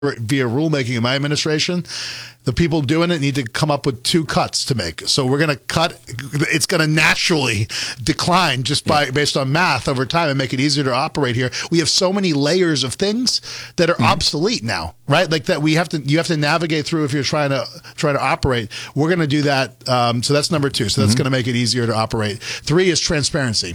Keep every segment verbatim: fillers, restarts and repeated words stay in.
via rulemaking in my administration, the people doing it need to come up with two cuts to make. So we're going to cut. It's going to naturally decline just by yeah. based on math over time and make it easier to operate here. We have so many layers of things that are mm-hmm. obsolete now, right? Like that we have to you have to navigate through if you're trying to try to operate. We're going to do that. Um, so that's number two. So that's mm-hmm. going to make it easier to operate. Three is transparency.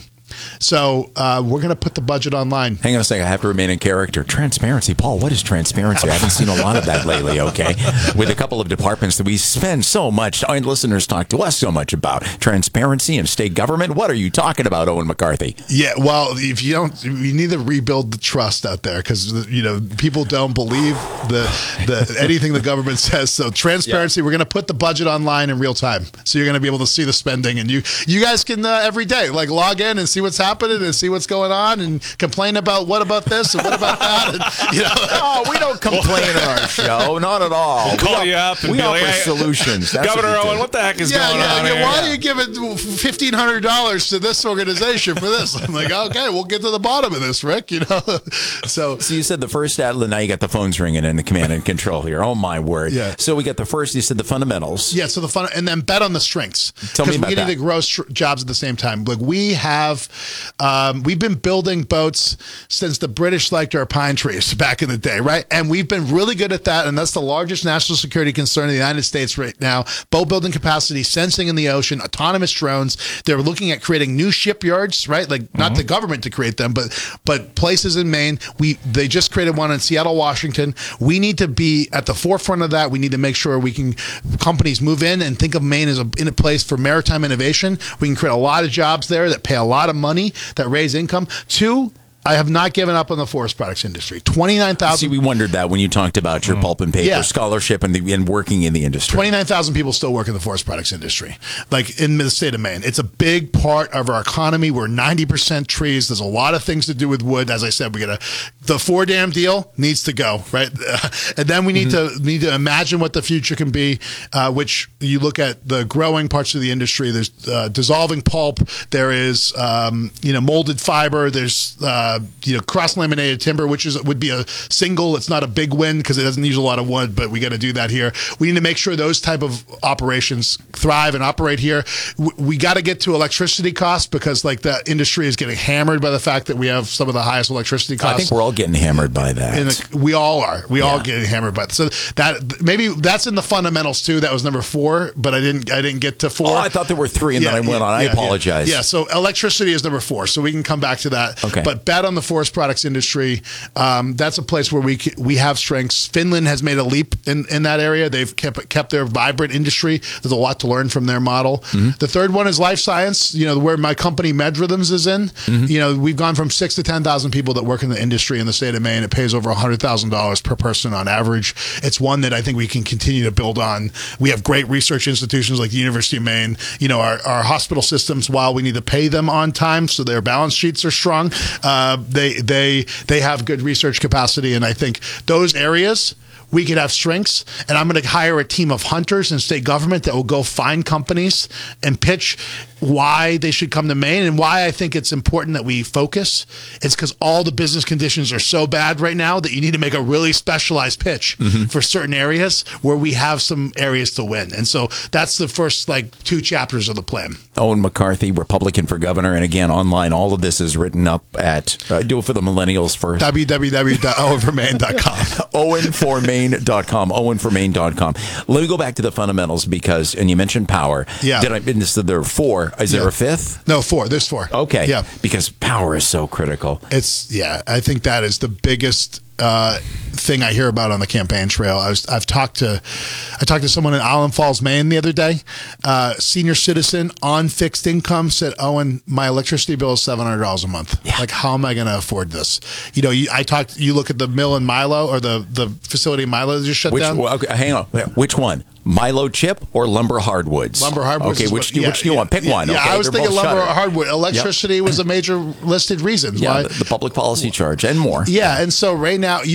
So uh, we're going to put the budget online. Hang on a second. I have to remain in character. Transparency. Paul, what is transparency? I haven't seen a lot of that lately, okay? With a couple of departments that we spend so much, and listeners talk to us so much about. Transparency and state government. What are you talking about, Owen McCarthy? Yeah, well, if you don't, you need to rebuild the trust out there because, you know, people don't believe the, the anything the government says. So transparency, yeah. we're going to put the budget online in real time. So you're going to be able to see the spending. And you, you guys can uh, every day, like, log in and see what's happening and see what's going on and complain about what about this and what about that. And, you know. Oh, we don't complain on our show. Not at all. We'll call we you up and we be offer like, solutions. That's Governor what Owen, what the heck is yeah, going yeah, on yeah. here? Why are you giving fifteen hundred dollars to this organization for this? I'm like, okay, we'll get to the bottom of this, Rick. You know. so, so you said the first ad, now you got the phones ringing in the command and control here. Oh, my word. Yeah. So we got the first, you said the fundamentals. Yeah, so the fun, and then bet on the strengths. Tell me about we that. need to grow str- jobs at the same time. Like we have, um, we've been building boats since the British liked our pine trees back in the day, right? And we've been really good at that, and that's the largest national security concern in the United States right now. Boat building capacity, sensing in the ocean, autonomous drones. They're looking at creating new shipyards, right? Like not mm-hmm. the government to create them, but but places in Maine. We they just created one in Seattle, Washington. We need to be at the forefront of that. We need to make sure we can companies move in and think of Maine as a, in a place for maritime innovation. We can create a lot of jobs there that pay a lot of money, that raise income. Two, I have not given up on the forest products industry. twenty-nine thousand. See, we wondered that when you talked about your pulp and paper yeah. scholarship and, the, and working in the industry. twenty-nine thousand people still work in the forest products industry, like in the state of Maine. It's a big part of our economy. We're ninety percent trees. There's a lot of things to do with wood. As I said, we got to, the four dam deal needs to go, right? And then we need mm-hmm. to need to imagine what the future can be, uh, which you look at the growing parts of the industry. There's uh, dissolving pulp. There is, um, you know, molded fiber. There's, uh, you know, cross-laminated timber, which is would be a single. It's not a big win because it doesn't use a lot of wood, but we got to do that here. We need to make sure those type of operations thrive and operate here. We, we got to get to electricity costs because, like, that industry is getting hammered by the fact that we have some of the highest electricity costs. I think we're all getting hammered by that. And we all are. We yeah. all getting hammered by that. So that maybe that's in the fundamentals too. That was number four, but I didn't. I didn't get to four. Oh, I thought there were three, and yeah, then I went yeah, on. I yeah, apologize. Yeah. yeah. So electricity is number four. So we can come back to that. Okay. But bet on the forest products industry. Um, that's a place where we we have strengths. Finland has made a leap in, in that area. They've kept kept their vibrant industry. There's a lot to learn from their model. Mm-hmm. The third one is life science. You know, where my company MedRhythms is in. Mm-hmm. You know, we've gone from six to ten thousand people that work in the industry in the state of Maine. It pays over a hundred thousand dollars per person on average. It's one that I think we can continue to build on. We have great research institutions like the University of Maine. You know, our, our hospital systems, while we need to pay them on time so their balance sheets are strong, uh, they they they have good research capacity, and I think those areas we could have strengths. And I'm going to hire a team of hunters in state government that will go find companies and pitch why they should come to Maine and why I think it's important that we focus. It's because all the business conditions are so bad right now that you need to make a really specialized pitch mm-hmm. for certain areas where we have some areas to win. And so that's the first like two chapters of the plan. Owen McCarthy, Republican for governor. And again, online, all of this is written up at, uh, do it for the millennials first. w w w dot owen for maine dot com. owen for maine dot com. owen for maine dot com. Let me go back to the fundamentals because, and you mentioned power. Yeah. Did I, there are four. Is there yeah. a fifth? No, four. There's four. Okay. Yeah. Because power is so critical. It's, yeah, I think that is the biggest uh, thing I hear about on the campaign trail. I was, I've talked to, I talked to someone in Island Falls, Maine the other day, uh, senior citizen on fixed income said, Owen, my electricity bill is seven hundred dollars a month. Yeah. Like, how am I going to afford this? You know, you, I talked, you look at the mill in Milo or the, the facility in Milo that just shut Which, down. well, okay, hang on. Which one? Milo chip or lumber hardwoods? Lumber hardwoods. Okay, which, what, yeah, which do you yeah, want? Pick yeah, one. Yeah, okay, I was thinking lumber or hardwood. Electricity yep. was a major listed reason. Yeah, why. The, the public policy charge and more. Yeah, and so right now, you guys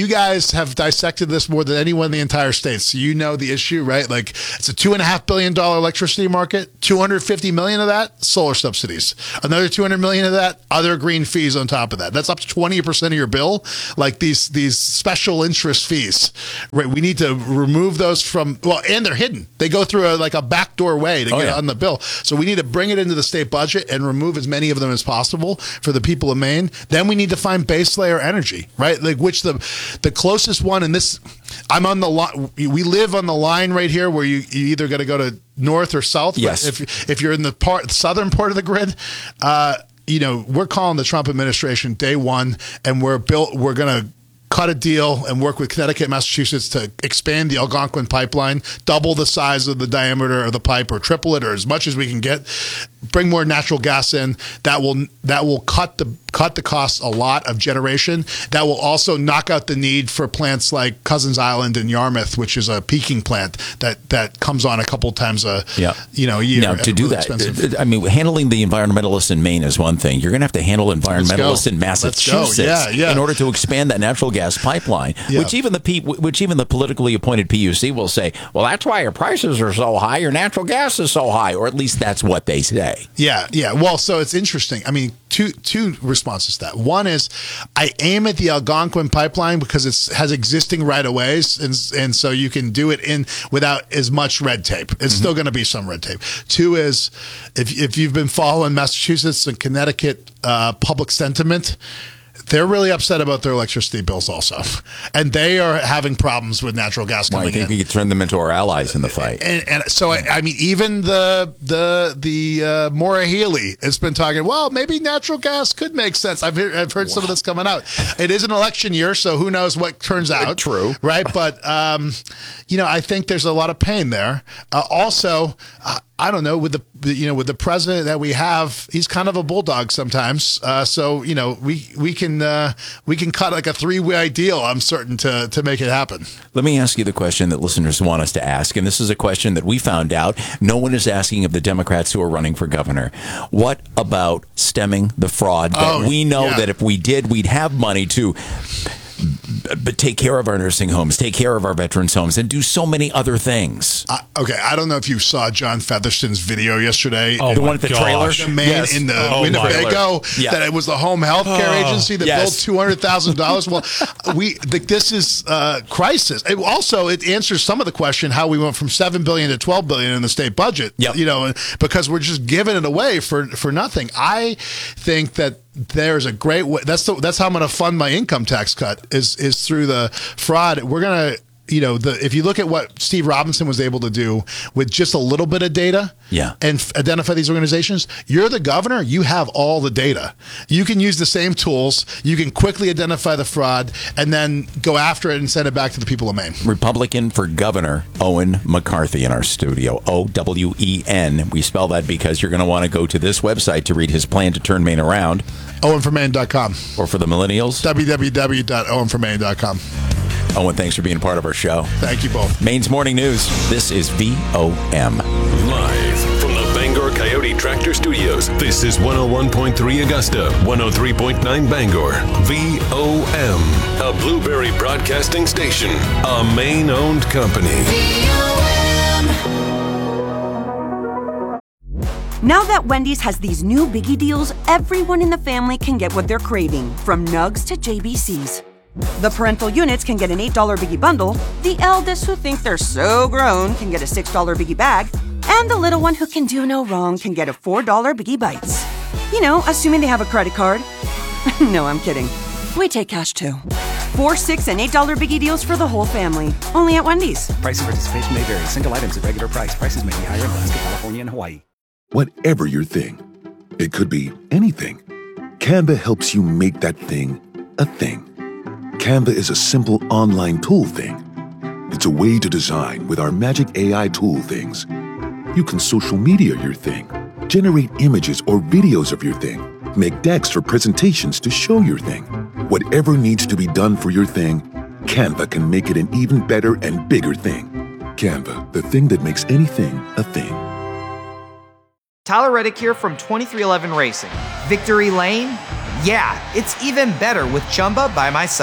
guys have dissected this more than anyone in the entire state. So you know the issue, right? Like it's a two and a half billion dollar electricity market. two hundred fifty million of that solar subsidies. Another two hundred million of that other green fees on top of that. That's up to twenty percent of your bill. Like these these special interest fees, right? We need to remove those from. Well, and they're hidden. They go through a, like a backdoor way to oh, get yeah. on the bill. So we need to bring it into the state budget and remove as many of them as possible for the people of Maine. Then we need to find base layer energy, right? Like which the the closest one, and this, I'm on the line. We live on the line right here where you, you either got to go to north or south. Yes. But if if you're in the part southern part of the grid, uh, you know, we're calling the Trump administration day one, and we're built. We're gonna cut a deal and work with Connecticut, Massachusetts to expand the Algonquin pipeline, double the size of the diameter of the pipe, or triple it, or as much as we can get. Bring more natural gas in. That will that will cut the cut the cost a lot of generation. That will also knock out the need for plants like Cousins Island in Yarmouth, which is a peaking plant that, that comes on a couple times a yeah. you know a year. Now to do really that, expensive. I mean, handling the environmentalists in Maine is one thing. You're going to have to handle environmentalists in Massachusetts Yeah, yeah. in order to expand that natural gas pipeline, yeah. which even the P, which even the politically appointed P U C will say, well, that's why your prices are so high, your natural gas is so high, or at least that's what they say. Yeah, yeah. Well, so it's interesting. I mean, two two responses to that. One is I aim at the Algonquin pipeline because it has existing right of ways, and and so you can do it in without as much red tape. It's mm-hmm. still going to be some red tape. Two is if if you've been following Massachusetts and Connecticut uh, public sentiment, they're really upset about their electricity bills also. And they are having problems with natural gas coming in. Well, I think in. we could turn them into our allies in the fight. And, and so, I, I mean, even the the the uh, Maura Healey has been talking, well, maybe natural gas could make sense. I've heard, I've heard wow. some of this coming out. It is an election year, so who knows what turns out. True. Right? But, um, you know, I think there's a lot of pain there. Uh, also, uh, I don't know, with the you know with the president that we have, he's kind of a bulldog sometimes. Uh, so you know we we can uh, we can cut like a three way deal. I'm certain to to make it happen. Let me ask you the question that listeners want us to ask, and this is a question that we found out no one is asking of the Democrats who are running for governor. What about stemming the fraud that oh, we know yeah. that if we did, we'd have money to. But take care of our nursing homes, take care of our veterans' homes, and do so many other things. Uh, okay, I don't know if you saw John Featherston's video yesterday. Oh, the one at the trailer? The man yes. in the oh, Winnebago, yeah. that it was the home health care oh, agency that yes. billed two hundred thousand dollars. Well, we the, this is uh, crisis. It also, it answers some of the question how we went from seven billion dollars to twelve billion dollars in the state budget, yep. you know, because we're just giving it away for, for nothing. I think that there's a great way. That's the, that's how I'm going to fund my income tax cut is is through the fraud. We're going to, you know, the if you look at what Steve Robinson was able to do with just a little bit of data, yeah. and f- identify these organizations. You're the governor. You have all the data. You can use the same tools. You can quickly identify the fraud and then go after it and send it back to the people of Maine. Republican for Governor Owen McCarthy in our studio. O W E N. We spell that because you're going to want to go to this website to read his plan to turn Maine around. Owen for Maine dot com. Or for the millennials? w w w dot owen for maine dot com. Owen, thanks for being part of our show. Thank you both. Maine's Morning News. This is V O M. Live from the Bangor Coyote Tractor Studios, this is one oh one point three Augusta, one oh three point nine Bangor. V O M, a Blueberry Broadcasting station, a Maine-owned company. V O M. Now that Wendy's has these new biggie deals, everyone in the family can get what they're craving, from nugs to J B Cs. The parental units can get an eight dollar biggie bundle, the eldest who think they're so grown can get a six dollar biggie bag, and the little one who can do no wrong can get a four dollar biggie bites. You know, assuming they have a credit card. No, I'm kidding. We take cash too. Four, six, and eight dollar biggie deals for the whole family. Only at Wendy's. Price and participation may vary. Single items at regular price. Prices may be higher in Alaska, California, and Hawaii. Whatever your thing, it could be anything. Canva helps you make that thing a thing. Canva is a simple online tool thing. It's a way to design with our magic A I tool things. You can social media your thing, generate images or videos of your thing, make decks or presentations to show your thing. Whatever needs to be done for your thing, Canva can make it an even better and bigger thing. Canva, the thing that makes anything a thing. Tyler Reddick here from twenty-three eleven Racing. Victory Lane? Yeah, it's even better with Chumba by my side.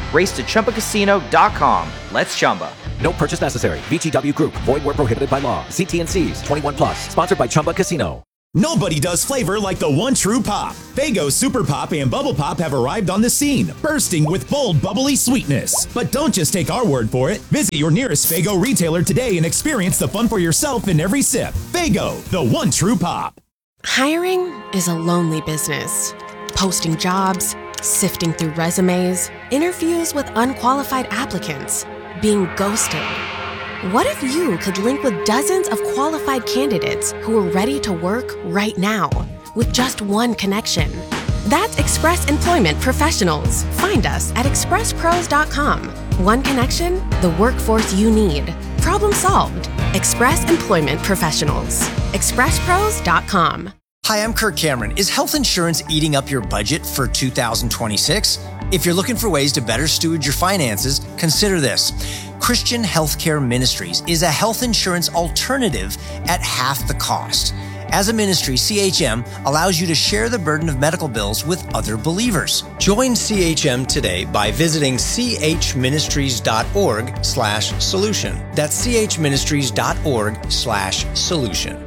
Race to Chumba Casino dot com. Let's Chumba. No purchase necessary. V G W Group. Void where prohibited by law. See T N Cs. twenty-one plus. Sponsored by Chumba Casino. Nobody does flavor like the one true pop. Faygo Super Pop and Bubble Pop have arrived on the scene, bursting with bold, bubbly sweetness. But don't just take our word for it. Visit your nearest Faygo retailer today and experience the fun for yourself in every sip. Faygo, the one true pop. Hiring is a lonely business. Posting jobs, sifting through resumes, interviews with unqualified applicants, being ghosted. What if you could link with dozens of qualified candidates who are ready to work right now with just one connection? That's Express Employment Professionals. Find us at express pros dot com. One connection, the workforce you need. Problem solved. Express Employment Professionals. express pros dot com. Hi, I'm Kirk Cameron. Is health insurance eating up your budget for two thousand twenty-six? If you're looking for ways to better steward your finances, consider this. Christian Healthcare Ministries is a health insurance alternative at half the cost. As a ministry, C H M allows you to share the burden of medical bills with other believers. Join C H M today by visiting chministries.org slash solution. That's chministries.org slash solution.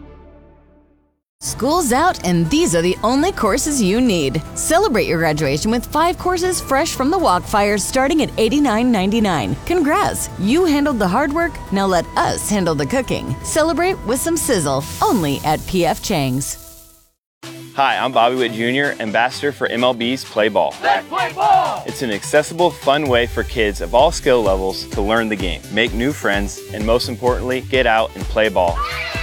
School's out, and these are the only courses you need. Celebrate your graduation with five courses fresh from the Walkfires starting at eighty-nine ninety-nine. Congrats! You handled the hard work, now let us handle the cooking. Celebrate with some sizzle, only at P F Chang's. Hi, I'm Bobby Witt Junior, ambassador for M L B's Play Ball. Let's play ball! It's an accessible, fun way for kids of all skill levels to learn the game, make new friends, and most importantly, get out and play ball.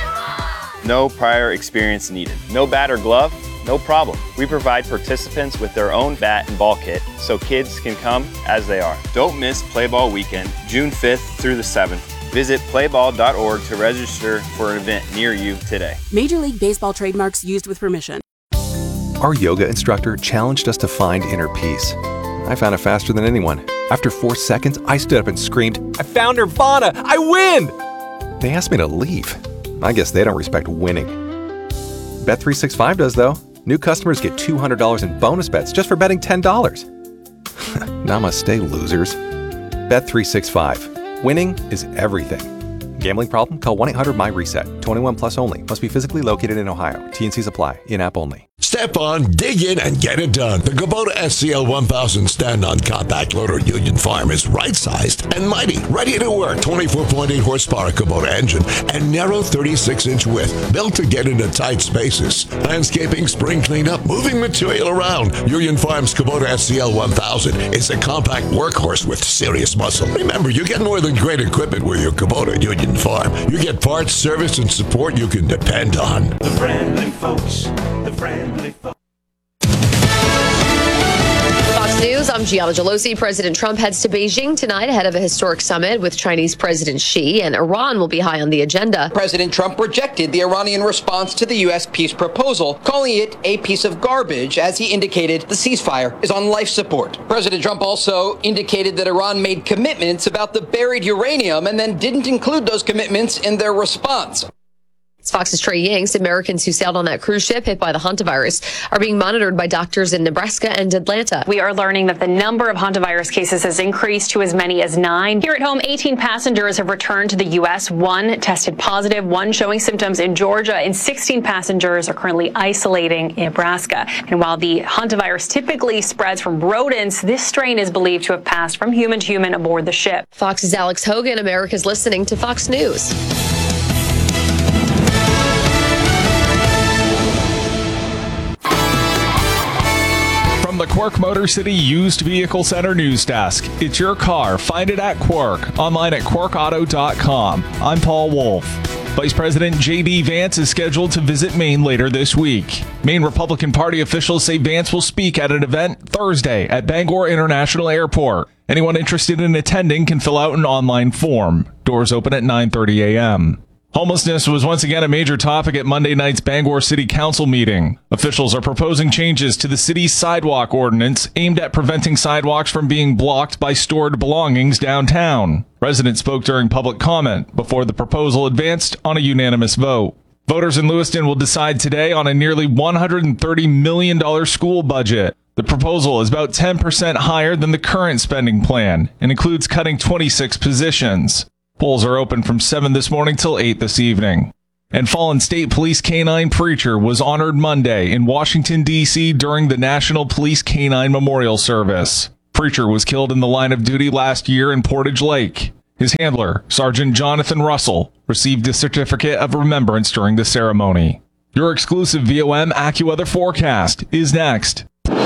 No prior experience needed. No bat or glove? No problem. We provide participants with their own bat and ball kit so kids can come as they are. Don't miss Play Ball Weekend, June fifth through the seventh. Visit play ball dot org to register for an event near you today. Major League Baseball trademarks used with permission. Our yoga instructor challenged us to find inner peace. I found it faster than anyone. After four seconds, I stood up and screamed, "I found Nirvana! I win!" They asked me to leave. I guess they don't respect winning. Bet three sixty-five does, though. New customers get two hundred dollars in bonus bets just for betting ten dollars. Namaste, losers. Bet three sixty-five. Winning is everything. Gambling problem? Call one eight hundred M Y reset. twenty-one plus only. Must be physically located in Ohio. T N Cs apply. In-app only. Step on, dig in, and get it done. The Kubota S C L one thousand stand-on compact loader Union Farm is right-sized and mighty, ready to work. twenty-four point eight horsepower Kubota engine and narrow thirty-six inch width, built to get into tight spaces. Landscaping, spring cleanup, moving material around. Union Farm's Kubota S C L one thousand is a compact workhorse with serious muscle. Remember, you get more than great equipment with your Kubota Union Farm. You get parts, service, and support you can depend on. The friendly folks, the friendly folks. Fox News, I'm Gianna Gelosi. President Trump heads to Beijing tonight ahead of a historic summit with Chinese President Xi, and Iran will be high on the agenda. President Trump rejected the Iranian response to the U S peace proposal, calling it a piece of garbage, as he indicated the ceasefire is on life support. President Trump also indicated that Iran made commitments about the buried uranium and then didn't include those commitments in their response. It's Fox's Trey Yingst. Americans who sailed on that cruise ship hit by the hantavirus are being monitored by doctors in Nebraska and Atlanta. We are learning that the number of hantavirus cases has increased to as many as nine. Here at home, eighteen passengers have returned to the U S. One tested positive, one showing symptoms in Georgia, and sixteen passengers are currently isolating in Nebraska. And while the hantavirus typically spreads from rodents, this strain is believed to have passed from human to human aboard the ship. Fox's Alex Hogan. America's listening to Fox News. The Quirk Motor City Used Vehicle Center News Desk. It's your car. Find it at Quirk. Online at quirk auto dot com. I'm Paul Wolf. Vice President J D Vance is scheduled to visit Maine later this week. Maine Republican Party officials say Vance will speak at an event Thursday at Bangor International Airport. Anyone interested in attending can fill out an online form. Doors open at nine thirty a.m. Homelessness was once again a major topic at Monday night's Bangor City Council meeting. Officials are proposing changes to the city's sidewalk ordinance aimed at preventing sidewalks from being blocked by stored belongings downtown. Residents spoke during public comment before the proposal advanced on a unanimous vote. Voters in Lewiston will decide today on a nearly one hundred thirty million dollars school budget. The proposal is about ten percent higher than the current spending plan and includes cutting twenty-six positions. Polls are open from seven this morning till eight this evening. And fallen state police canine Preacher was honored Monday in Washington, D C during the National Police Canine Memorial Service. Preacher was killed in the line of duty last year in Portage Lake. His handler, Sergeant Jonathan Russell, received a certificate of remembrance during the ceremony. Your exclusive V O M AccuWeather forecast is next.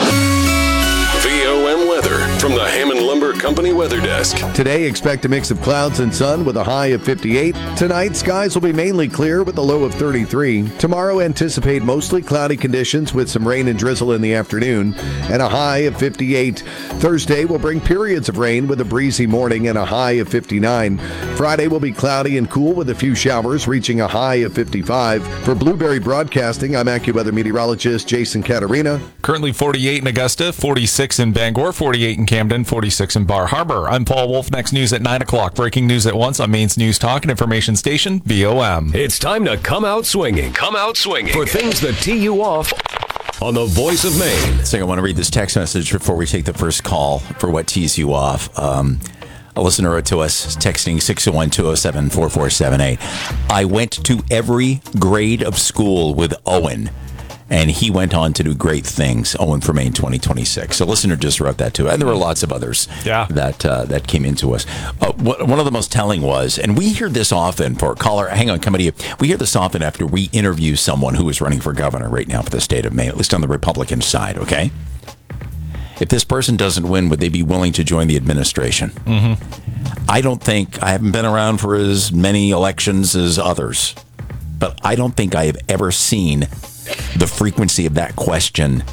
V O M weather from the Hammond Lumber Company Weather Desk. Today, expect a mix of clouds and sun with a high of fifty-eight. Tonight, skies will be mainly clear with a low of thirty-three. Tomorrow, anticipate mostly cloudy conditions with some rain and drizzle in the afternoon and a high of fifty-eight. Thursday will bring periods of rain with a breezy morning and a high of fifty-nine. Friday will be cloudy and cool with a few showers, reaching a high of fifty-five. For Blueberry Broadcasting, I'm AccuWeather meteorologist Jason Catarina. Currently forty-eight in Augusta, forty-six in Bangor, forty-eight in Camden, forty-six in Bar Harbor. I'm Paul Wolf. Next news at nine o'clock. Breaking news at once on Maine's News Talk and Information Station, V O M. It's time to come out swinging. Come out swinging for things that tee you off on the Voice of Maine. So I want to read this text message before we take the first call for what tees you off. Um, a listener wrote to us, texting six oh one, two oh seven, four four seven eight. I went to every grade of school with Owen, and he went on to do great things. Owen for Maine twenty twenty-six. So listener just wrote that too. And there were lots of others yeah. that uh, that came into us. Uh, one of the most telling was, and we hear this often for caller, hang on, coming to you. We hear this often after we interview someone who is running for governor right now for the state of Maine, at least on the Republican side, okay? If this person doesn't win, would they be willing to join the administration? Mm-hmm. I don't think, I haven't been around for as many elections as others, but I don't think I have ever seen the frequency of that question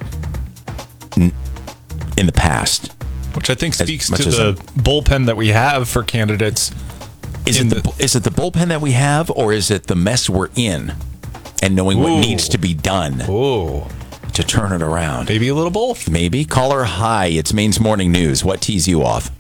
in, in the past. Which I think speaks to the bullpen that we have for candidates. Is it the, the is it the bullpen that we have, or is it the mess we're in and knowing Ooh. what needs to be done Ooh. to turn it around? Maybe a little both. Maybe. Caller, hi. It's Maine's Morning News. What tees you off?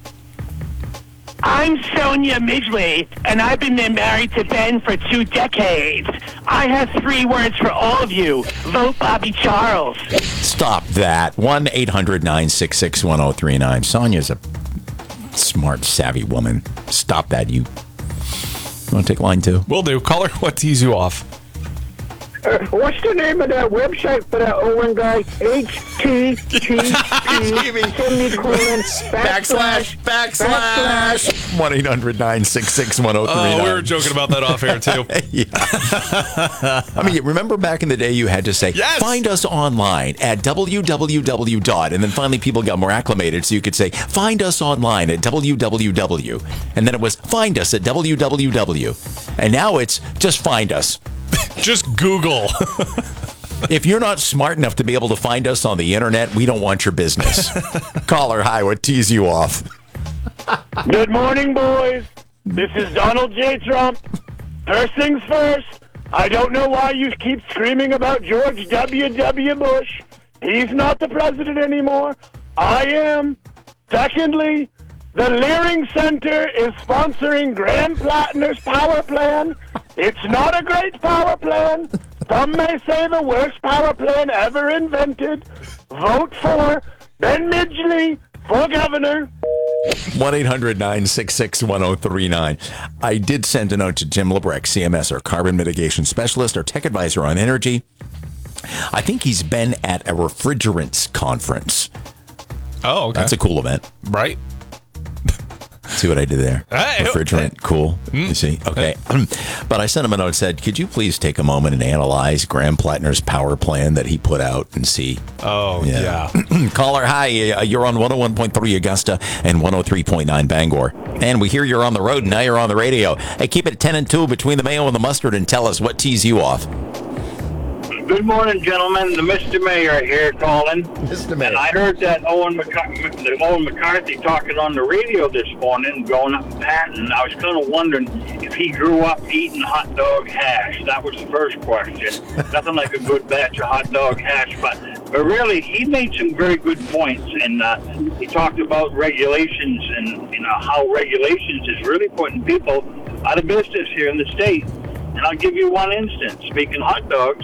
I'm Sonia Midgley, and I've been married to Ben for two decades. I have three words for all of you. Vote Bobby Charles. Stop that. one eight hundred, nine six six, one oh three nine. Sonia's a smart, savvy woman. Stop that, you. You want to take line two? Will do. Caller, what tees you off? Uh, what's the name of that website for that Owen guy? H T T P semicolon backslash backslash one eight hundred, nine six six, one oh three nine. Oh, we were joking about that off air too. Yeah. I mean, remember back in the day you had to say, yes! find us online at www dot, and then finally people got more acclimated, so you could say, find us online at www, and then it was find us at www, and now it's just find us. Just Google. If you're not smart enough to be able to find us on the internet, we don't want your business. Caller, hi, what tees you off? Good morning, boys. This is Donald J. Trump. First things first, I don't know why you keep screaming about George W. W. Bush. He's not the president anymore. I am. Secondly, the Leering Center is sponsoring Graham Plattner's power plan. It's not a great power plan. Some may say the worst power plan ever invented. Vote for Ben Midgley for governor. one eight hundred, nine six six, one oh three nine. I did send a note to Jim Lebrecht, C M S, our carbon mitigation specialist, our tech advisor on energy. I think he's been at a refrigerants conference. Oh, okay. That's a cool event. Right. See what I did there? Hey, Refrigerant, cool. Mm. You see? Okay. But I sent him a note and said, could you please take a moment and analyze Graham Plattner's power plan that he put out and see? Oh, yeah. yeah. Caller, hi. You're on one oh one point three Augusta and one oh three point nine Bangor. And we hear you're on the road and now you're on the radio. Hey, keep it ten and two between the mayo and the mustard and tell us what tees you off. Good morning, gentlemen. The Mister Mayor here calling. Mister Mayor. And I heard that Owen, McC- the Owen McCarthy talking on the radio this morning, going up and patting. I was kind of wondering if he grew up eating hot dog hash. That was the first question. Nothing like a good batch of hot dog hash, but but really, he made some very good points, and uh, he talked about regulations and you know how regulations is really putting people out of business here in the state. And I'll give you one instance. Speaking of hot dogs,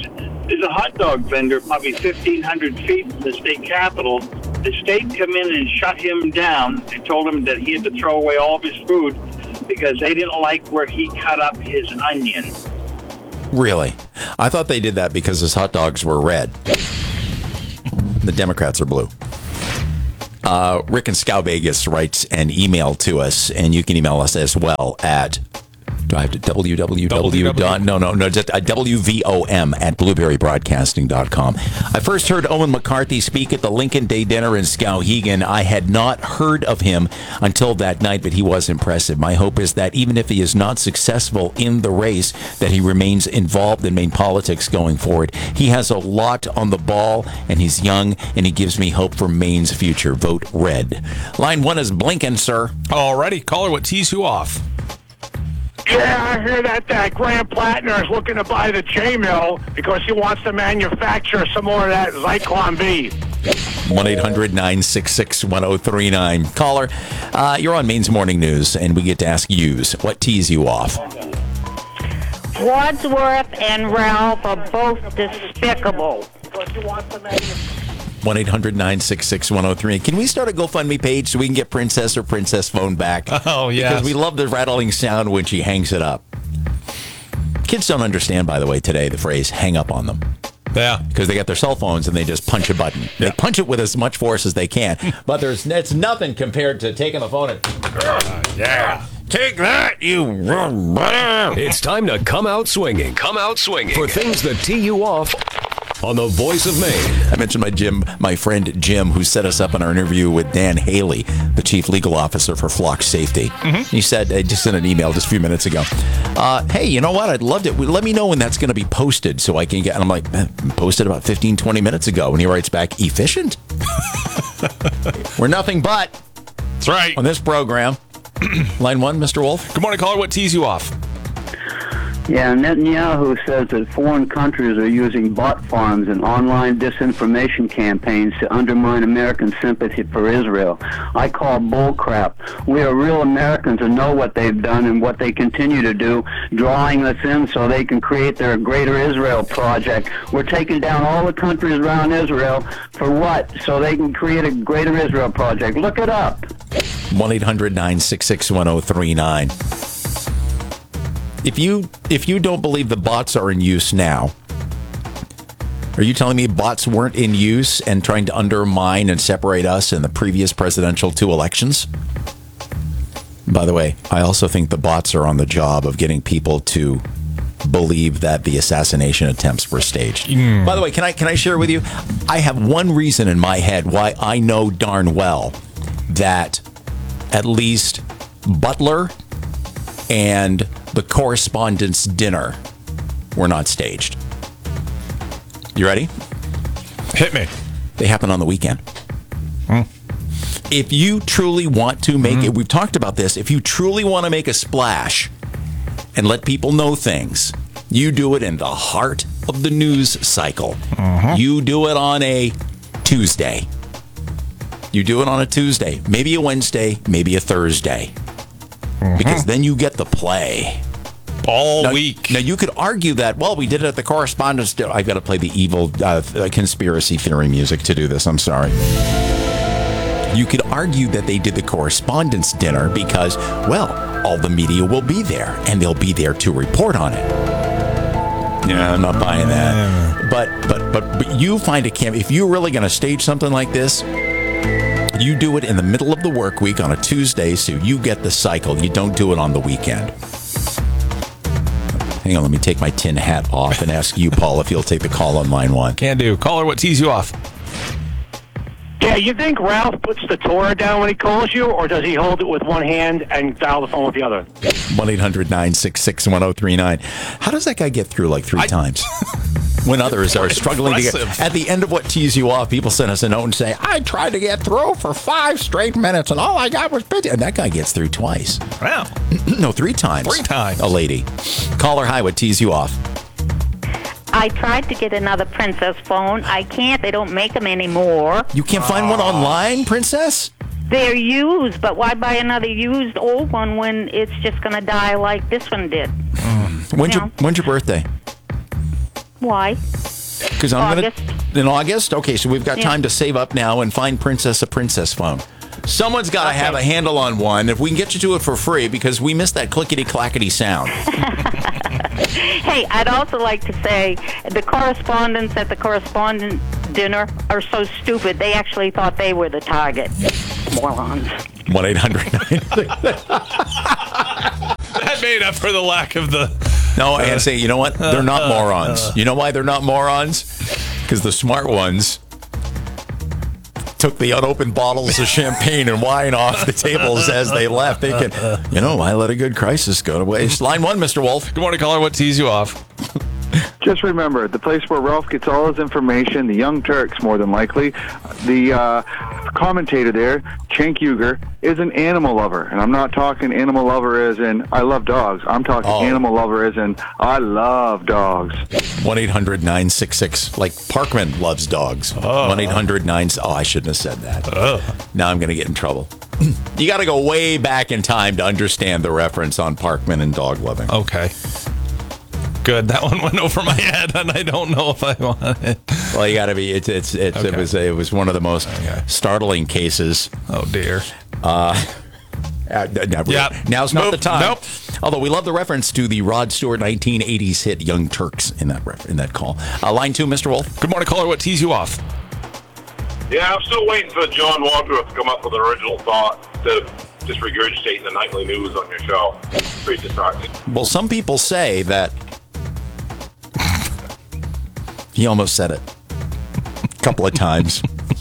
There's a hot dog vendor probably fifteen hundred feet from the state capitol. The state come in and shut him down and told him that he had to throw away all of his food because they didn't like where he cut up his onion. Really? I thought they did that because his hot dogs were red. The Democrats are blue. Uh, Rick in Scow Vegas writes an email to us, and you can email us as well at do I have to www dot no no no just uh, W V O M at blueberry broadcasting dot com. I first heard Owen McCarthy speak at the Lincoln Day dinner in Skowhegan. I had not heard of him until that night, but he was impressive. My hope is that even if he is not successful in the race, that he remains involved in Maine politics going forward. He has a lot on the ball, and he's young, and he gives me hope for Maine's future. Vote red. Line one is blinking, sir. Alrighty, caller, what tees you off? Yeah, I hear that that Graham Plattner is looking to buy the J-Mill because he wants to manufacture some more of that Zyklon B. one eight hundred nine six six one zero three nine. Caller, uh, you're on Maine's Morning News, and we get to ask yous. What tees you off? Wadsworth and Ralph are both despicable. one eight hundred nine six six one zero three nine. Can we start a GoFundMe page so we can get Princess or Princess phone back? Oh, yeah. Because we love the rattling sound when she hangs it up. Kids don't understand, by the way, today, the phrase hang up on them. Yeah. Because they got their cell phones and they just punch a button. They punch it with as much force as they can. But there's it's nothing compared to taking the phone and... Uh, yeah. Take that, you... It's time to come out swinging. Come out swinging. For things that tee you off on the Voice of Maine. I mentioned my Jim, my friend Jim, who set us up in our interview with Dan Haley, the chief legal officer for Flock Safety. Mm-hmm. He said, I just sent an email just a few minutes ago. Uh, hey, you know what? I'd love it. Let me know when that's going to be posted so I can get. And I'm like, posted about fifteen, twenty minutes ago. And he writes back, efficient? We're nothing but. That's right. On this program. Line one, Mister Wolf. Good morning, caller. What tees you off? Yeah, Netanyahu says that foreign countries are using bot farms and online disinformation campaigns to undermine American sympathy for Israel. I call bullcrap. We are real Americans and know what they've done and what they continue to do, drawing us in so they can create their Greater Israel project. We're taking down all the countries around Israel for what? So they can create a Greater Israel project. Look it up. one eight hundred nine six six one zero three nine. If you if you don't believe the bots are in use now, are you telling me bots weren't in use and trying to undermine and separate us in the previous presidential two elections? By the way, I also think the bots are on the job of getting people to believe that the assassination attempts were staged. Mm. By the way, can I can I share with you? I have one reason in my head why I know darn well that at least Butler and the Correspondents' Dinner were not staged. You ready? Hit me. They happen on the weekend. Hmm. If you truly want to make mm. it, we've talked about this, if you truly want to make a splash and let people know things, you do it in the heart of the news cycle. Uh-huh. You do it on a Tuesday. You do it on a Tuesday, maybe a Wednesday, maybe a Thursday. Mm-hmm. Because then you get the play. All now, week. Now, you could argue that, well, we did it at the Correspondents' Dinner. I've got to play the evil uh, conspiracy theory music to do this. I'm sorry. You could argue that they did the Correspondents' Dinner because, well, all the media will be there, and they'll be there to report on it. Yeah, I'm not buying that. But, but, but, but you find a camp. If you're really going to stage something like this, you do it in the middle of the work week on a Tuesday, so you get the cycle. You don't do it on the weekend. Hang on, let me take my tin hat off and ask you, Paul, if you'll take the call on line one. Can do. Caller, what tees you off? Yeah, you think Ralph puts the Torah down when he calls you, or does he hold it with one hand and dial the phone with the other? one eight hundred nine six six one zero three nine. How does that guy get through like three I... times? When others are struggling impressive. to get... At the end of what tees you off, people send us a note and say, I tried to get through for five straight minutes, and all I got was... busy. And that guy gets through twice. Wow. No, three times. Three times. A lady. Caller, hi, what tees you off? I tried to get another Princess phone. I can't. They don't make them anymore. You can't find one online, Princess? They're used, but why buy another used old one when it's just going to die like this one did? Mm. When's, you your, when's your birthday? Why? Because I'm August. gonna in August. Okay, so we've got Yeah. time to save up now and find Princess a Princess phone. Someone's got to Okay. have a handle on one. If we can get you to it for free, because we missed that clickety clackety sound. Hey, I'd also like to say the correspondents at the correspondent dinner are so stupid. They actually thought they were the target. Morons. One eight hundred. That made up for the lack of the. No, I gotta say, you know what? They're not morons. You know why they're not morons? Because the smart ones took the unopened bottles of champagne and wine off the tables as they left. They can, you know, why let a good crisis go to waste? Line one, Mister Wolf. Good morning, caller. What tees you off? Just remember, the place where Ralph gets all his information, the Young Turks, more than likely, the uh, commentator there, Cenk Uygur, is an animal lover. And I'm not talking animal lover as in, I love dogs. I'm talking Oh. animal lover as in, I love dogs. one eight hundred nine six six. Like Parkman loves dogs. one eight hundred nine Oh, I shouldn't have said that. Oh. Now I'm going to get in trouble. You got to go way back in time to understand the reference on Parkman and dog loving. Okay. Good. That one went over my head, and I don't know if I want it. Well, you got to be. It's it's, it's Okay. it was it was one of the most Okay. startling cases. Oh dear. Uh, uh, now, Yep. Now's not Nope. the time. Nope. Although we love the reference to the Rod Stewart nineteen eighties hit "Young Turks" in that ref- in that call. Uh, line two, Mister Wolf. Good morning, caller. What tees you off? Yeah, I'm still waiting for John Wadsworth to come up with an original thought instead of just regurgitating the nightly news on your show. Pretty disheartening. Well, some people say that he almost said it a couple of times.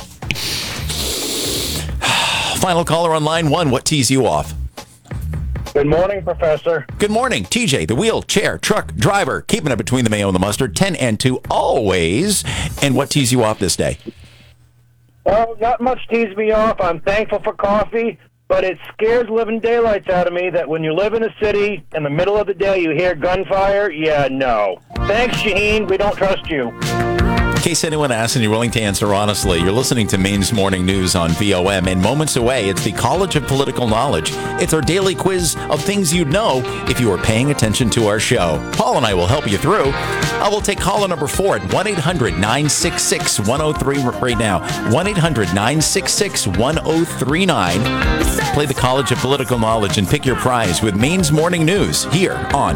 Final caller on line one. What tees you off? Good morning, Professor. Good morning, T J, the wheel, chair, truck, driver, keeping it between the mayo and the mustard, ten and two always. And what tees you off this day? Well, not much tees me off. I'm thankful for coffee, but it scares living daylights out of me that when you live in a city, in the middle of the day, you hear gunfire. Yeah, no. Thanks, Shaheen. We don't trust you. In case anyone asks and you're willing to answer honestly, you're listening to Maine's Morning News on V O M. And moments away, it's the College of Political Knowledge. It's our daily quiz of things you'd know if you were paying attention to our show. Paul and I will help you through. I will take caller number four at one eight hundred nine six six one oh three right now. one eight hundred nine six six one oh three nine. Play the College of Political Knowledge and pick your prize with Maine's Morning News here on